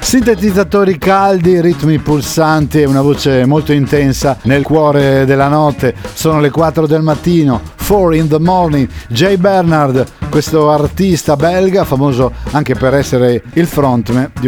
Sintetizzatori caldi, ritmi pulsanti e una voce molto intensa nel cuore della notte. Sono le 4 del mattino, 4 in the morning. Jay Bernard, questo artista belga, famoso anche per essere il frontman di